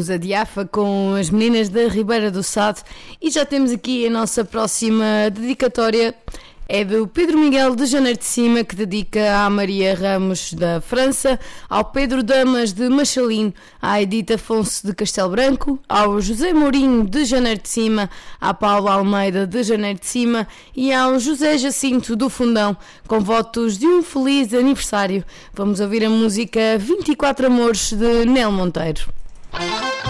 Ouvimos a Diafa com as meninas da Ribeira do Sado e já temos aqui a nossa próxima dedicatória. É do Pedro Miguel de Janeiro de Cima, que dedica à Maria Ramos da França, ao Pedro Damas de Machalino, à Edita Afonso de Castelo Branco, ao José Mourinho de Janeiro de Cima, à Paula Almeida de Janeiro de Cima e ao José Jacinto do Fundão, com votos de um feliz aniversário. Vamos ouvir a música 24 Amores de Nel Monteiro.